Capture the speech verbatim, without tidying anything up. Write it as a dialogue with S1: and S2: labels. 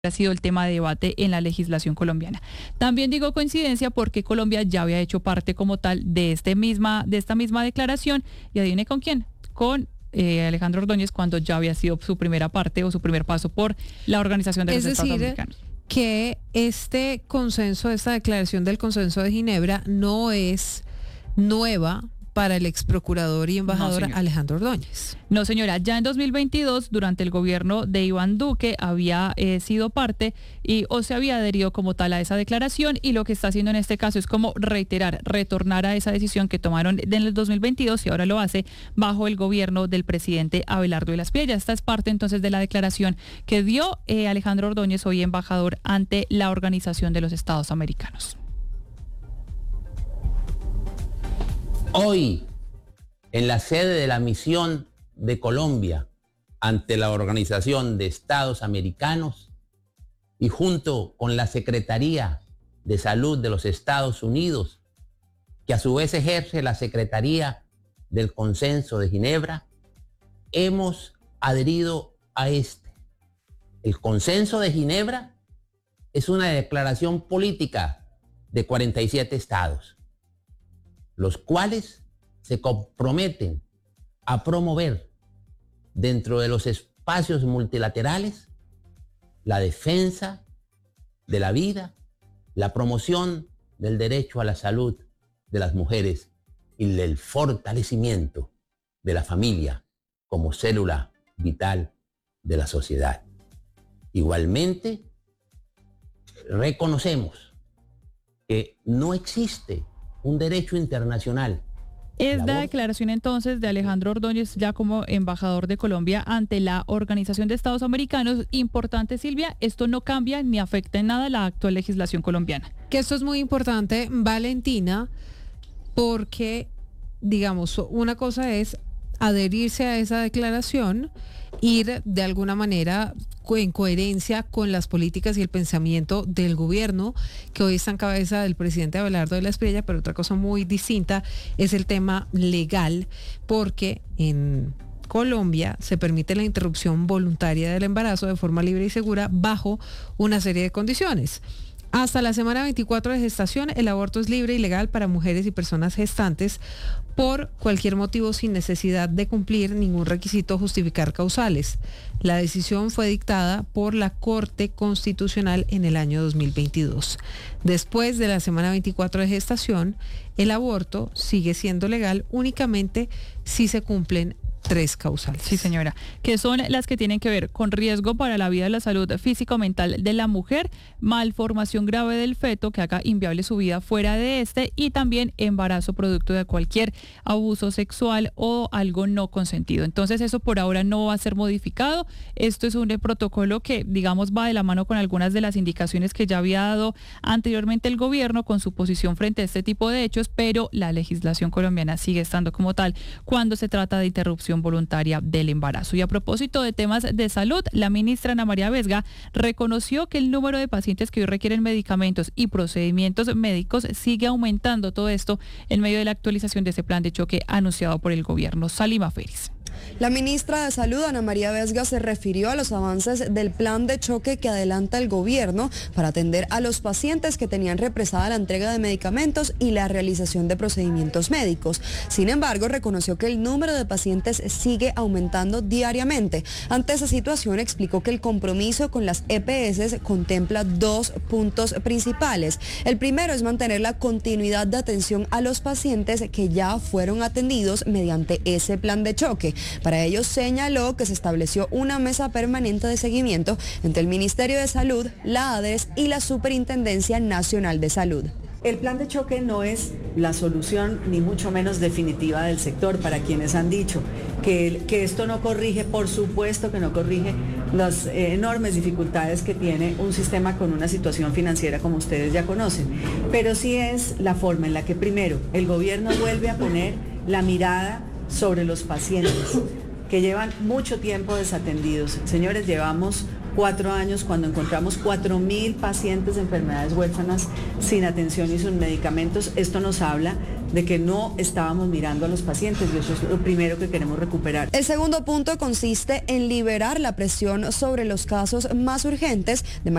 S1: ha sido el tema de debate en la legislación colombiana. También digo coincidencia porque Colombia ya había hecho parte como tal de este misma de esta misma declaración, y adivine con quién, con eh, Alejandro Ordóñez, cuando ya había sido su primera parte o su primer paso por la Organización de los
S2: Es
S1: Estados
S2: decir,
S1: Americanos.
S2: Que este consenso, esta declaración del consenso de Ginebra no es nueva para el ex procurador y embajador
S1: No,
S2: Alejandro Ordóñez.
S1: No, señora, ya en dos mil veintidós, durante el gobierno de Iván Duque, había eh, sido parte y o se había adherido como tal a esa declaración, y lo que está haciendo en este caso es como reiterar, retornar a esa decisión que tomaron en el dos mil veintidós, y ahora lo hace bajo el gobierno del presidente Abelardo de la Espriella. Esta es parte entonces de la declaración que dio eh, Alejandro Ordóñez, hoy embajador ante la Organización de los Estados Americanos.
S3: Hoy, en la sede de la misión de Colombia ante la Organización de Estados Americanos y junto con la Secretaría de Salud de los Estados Unidos, que a su vez ejerce la Secretaría del Consenso de Ginebra, hemos adherido a este. El Consenso de Ginebra es una declaración política de cuarenta y siete estados, los cuales se comprometen a promover dentro de los espacios multilaterales la defensa de la vida, la promoción del derecho a la salud de las mujeres y el fortalecimiento de la familia como célula vital de la sociedad. Igualmente, reconocemos que no existe un derecho internacional.
S1: Esta declaración entonces de Alejandro Ordóñez ya como embajador de Colombia ante la Organización de Estados Americanos. Importante, Silvia, esto no cambia ni afecta en nada la actual legislación colombiana.
S2: Que esto es muy importante, Valentina, porque, digamos, una cosa es adherirse a esa declaración, ir de alguna manera en coherencia con las políticas y el pensamiento del gobierno que hoy está en cabeza del presidente Abelardo de la Espriella, pero otra cosa muy distinta es el tema legal, porque en Colombia se permite la interrupción voluntaria del embarazo de forma libre y segura bajo una serie de condiciones. Hasta la semana veinticuatro de gestación, el aborto es libre y legal para mujeres y personas gestantes por cualquier motivo sin necesidad de cumplir ningún requisito o justificar causales. La decisión fue dictada por la Corte Constitucional en el año dos mil veintidós. Después de la semana veinticuatro de gestación, el aborto sigue siendo legal únicamente si se cumplen tres causales.
S1: Sí, señora, que son las que tienen que ver con riesgo para la vida y la salud físico-mental de la mujer, malformación grave del feto que haga inviable su vida fuera de este, y también embarazo producto de cualquier abuso sexual o algo no consentido. Entonces eso por ahora no va a ser modificado. Esto es un protocolo que, digamos, va de la mano con algunas de las indicaciones que ya había dado anteriormente el gobierno con su posición frente a este tipo de hechos, pero la legislación colombiana sigue estando como tal cuando se trata de interrupción voluntaria del embarazo. Y a propósito de temas de salud, la ministra Ana María Vesga reconoció que el número de pacientes que hoy requieren medicamentos y procedimientos médicos sigue aumentando, todo esto en medio de la actualización de ese plan de choque anunciado por el gobierno. Salima Félix.
S4: La ministra de Salud, Ana María Vesga, se refirió a los avances del plan de choque que adelanta el gobierno para atender a los pacientes que tenían represada la entrega de medicamentos y la realización de procedimientos médicos. Sin embargo, reconoció que el número de pacientes sigue aumentando diariamente. Ante esa situación, explicó que el compromiso con las E P S contempla dos puntos principales. El primero es mantener la continuidad de atención a los pacientes que ya fueron atendidos mediante ese plan de choque. Para ello señaló que se estableció una mesa permanente de seguimiento entre el Ministerio de Salud, la ADES y la Superintendencia Nacional de Salud.
S5: El plan de choque no es la solución ni mucho menos definitiva del sector. Para quienes han dicho que, que esto no corrige, por supuesto que no corrige las eh, enormes dificultades que tiene un sistema con una situación financiera como ustedes ya conocen, pero sí es la forma en la que primero el gobierno vuelve a poner la mirada sobre los pacientes que llevan mucho tiempo desatendidos. Señores, llevamos cuatro años cuando encontramos cuatro mil pacientes de enfermedades huérfanas sin atención y sin medicamentos. Esto nos habla de que no estábamos mirando a los pacientes y eso es lo primero que queremos recuperar.
S4: El segundo punto consiste en liberar la presión sobre los casos más urgentes de